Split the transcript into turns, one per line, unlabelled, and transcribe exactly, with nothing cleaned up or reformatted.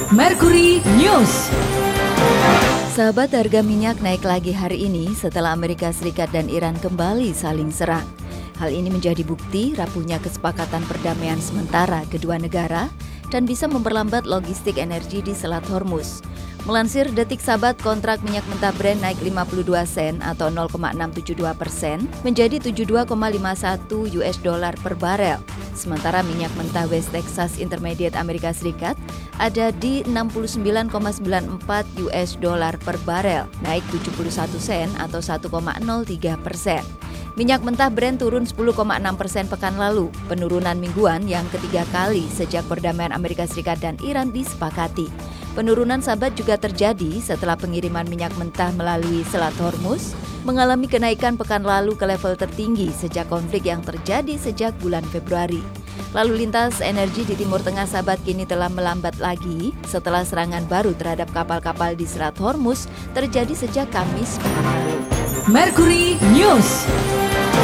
Mercury News.
Sahabat, harga minyak naik lagi hari ini setelah Amerika Serikat dan Iran kembali saling serang. Hal ini menjadi bukti rapuhnya kesepakatan perdamaian sementara kedua negara dan bisa memperlambat logistik energi di Selat Hormuz. Melansir Detik Sahabat, kontrak minyak mentah Brent naik lima puluh dua sen atau nol koma enam tujuh dua persen menjadi tujuh puluh dua koma lima satu U S dollar per barel. Sementara minyak mentah West Texas Intermediate Amerika Serikat ada di enam puluh sembilan koma sembilan empat U S dollar per barel, naik tujuh puluh satu sen atau satu koma nol tiga persen. Minyak mentah Brent turun sepuluh koma enam persen pekan lalu, penurunan mingguan yang ketiga kali sejak perdamaian Amerika Serikat dan Iran disepakati. Penurunan sahabat juga terjadi setelah pengiriman minyak mentah melalui Selat Hormuz mengalami kenaikan pekan lalu ke level tertinggi sejak konflik yang terjadi sejak bulan Februari. Lalu lintas energi di Timur Tengah sahabat kini telah melambat lagi setelah serangan baru terhadap kapal-kapal di Selat Hormuz terjadi sejak Kamis pekan lalu.
Mercury News.